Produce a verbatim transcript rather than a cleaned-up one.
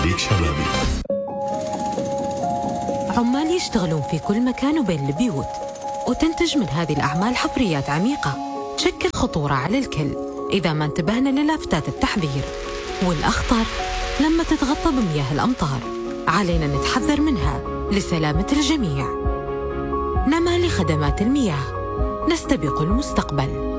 خليك شبابي. عمال يشتغلون في كل مكان وبين البيوت، وتنتج من هذه الأعمال حفريات عميقة تشكل خطورة على الكل إذا ما انتبهنا للافتات التحذير. والأخطر لما تتغطى بمياه الأمطار، علينا نتحذر منها لسلامة الجميع. نما لخدمات المياه، نستبق المستقبل.